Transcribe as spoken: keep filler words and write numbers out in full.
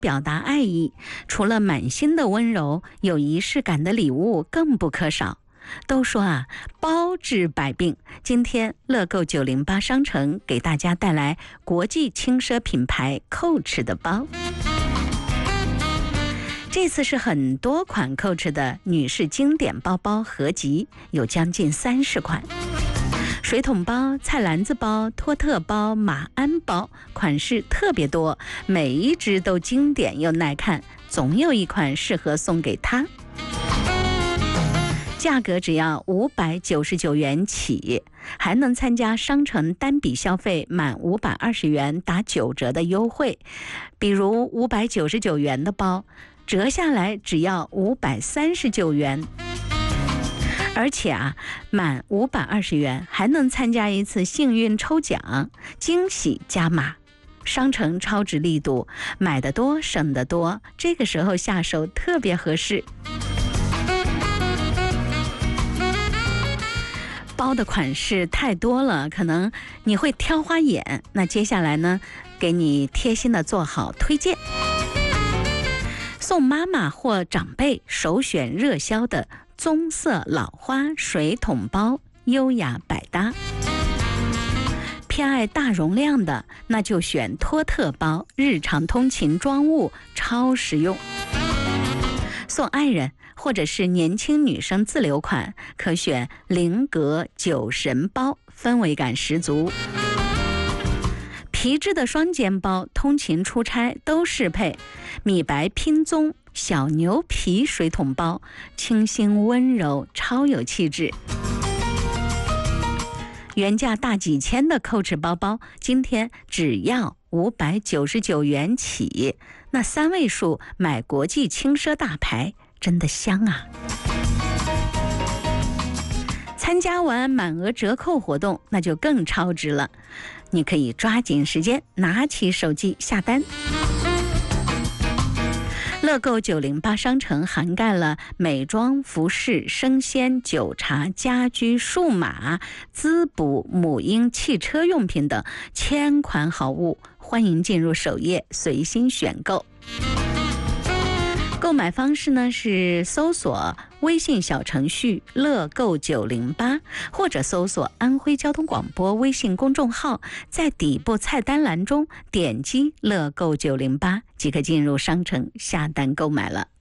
表达爱意。除了满心的温柔，有仪式感的礼物更不可少。都说啊，包治百病。今天乐购九零八商城给大家带来国际轻奢品牌 Coach 的包。这次是很多款 Coach 的女士经典包包合集，有将近三十款。水桶包、菜篮子包、托特包、马鞍包，款式特别多，每一只都经典又耐看，总有一款适合送给她。价格只要五百九十九元起，还能参加商城单笔消费满五百二十元打九折的优惠。比如五百九十九元的包，折下来只要五百三十九元。而且啊，满五百二十元还能参加一次幸运抽奖，惊喜加码。商城超值力度，买得多省得多，这个时候下手特别合适。包的款式太多了，可能你会挑花眼。那接下来呢，给你贴心的做好推荐。送妈妈或长辈首选热销的棕色老花水桶包，优雅百搭。偏爱大容量的，那就选托特包，日常通勤装物超实用。送爱人或者是年轻女生自留款，可选菱格酒神包，氛围感十足。皮质的双肩包，通勤出差都适配。米白拼棕小牛皮水桶包，清新温柔，超有气质。原价大几千的 Coach 包包，今天只要五百九十九元起。那三位数买国际轻奢大牌，真的香啊！参加完满额折扣活动，那就更超值了。你可以抓紧时间，拿起手机下单。乐购九零八商城涵盖了美妆、服饰、生鲜、酒茶、家居、数码、滋补、母婴、汽车用品等千款好物，欢迎进入首页随心选购。购买方式呢是搜索微信小程序乐购九零八，或者搜索安徽交通广播微信公众号，在底部菜单栏中点击乐购九零八即可进入商城下单购买了。